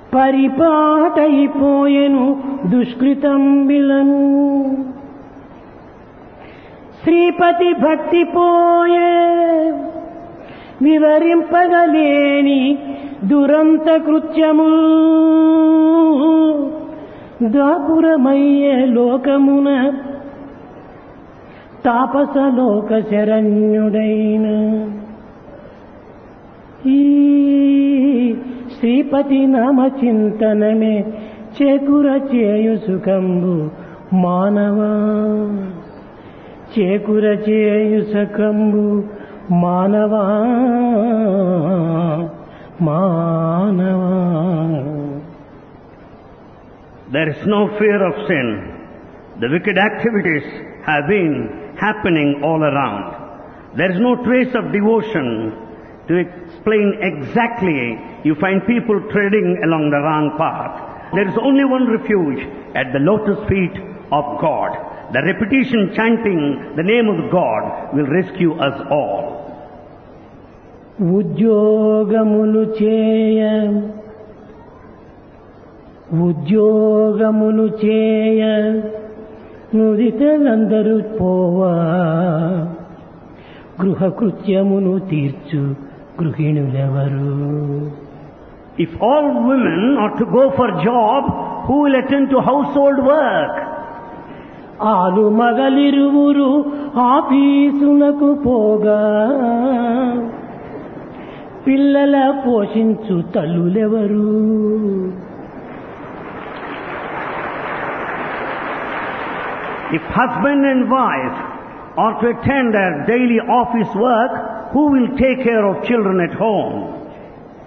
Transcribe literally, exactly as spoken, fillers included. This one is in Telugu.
పరిపాటైపోయెను దుష్కృతం బిలను శ్రీపతి భక్తి పోయే వివరింపగలేని దురంత కృత్యము దాపురమయ్యే లోకమున తాపస లోక శరణ్యుడైన ఈ శ్రీపతి నామ చింతనమే చేకుర చేయు సుఖంబు మానవా చేకుర చేయు సుఖంబు మానవా మానవా. There is no fear of sin. The wicked activities have been happening all around. There is no trace of devotion. To explain exactly, you find people treading along the wrong path. There is only one refuge at the lotus feet of God. The repetition chanting the name of God will rescue us all. ఉద్యోగములు చేయ ఉద్యోగములు చేయ నుదితలందరూ పోవా గృహకృత్యమును తీర్చు గృహిణులెవరు. If all women are to go for job, who will attend to household work? ఆలు మగలిరువురు ఆఫీసునకు పోగా పిల్లల పోషించు తల్లులెవరు. If husband and wife are to attend their daily office work, who will take care of children at home?